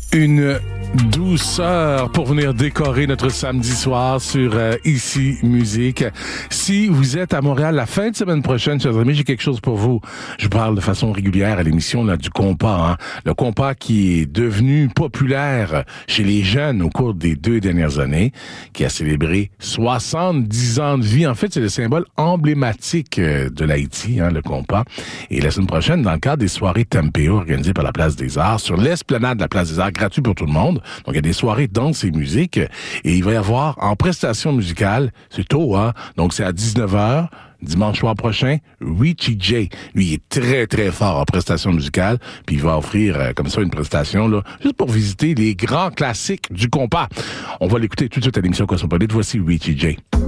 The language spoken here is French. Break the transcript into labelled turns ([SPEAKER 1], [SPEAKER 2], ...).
[SPEAKER 1] Une douceur pour venir décorer notre samedi soir sur Ici Musique. Si vous êtes à Montréal la fin de semaine prochaine, chers amis, j'ai quelque chose pour vous. Je parle de façon régulière à l'émission là, du compas. Le compas qui est devenu populaire chez les jeunes au cours des 2 dernières années, qui a célébré 70 ans de vie. En fait, c'est le symbole emblématique de l'Haïti, le compas. Et la semaine prochaine, dans le cadre des soirées Tempéo organisées par la Place des Arts, sur l'esplanade de la Place des Arts, gratuit pour tout le monde. Donc, il y a des soirées danse et musique. Et il va y avoir, en prestation musicale, c'est tôt, donc c'est à 19h, dimanche soir prochain, Richie J. Lui, il est très, très fort en prestation musicale. Puis il va offrir, comme ça, une prestation, là, juste pour visiter les grands classiques du compas. On va l'écouter tout de suite à l'émission Cosmopolite. Voici Richie J.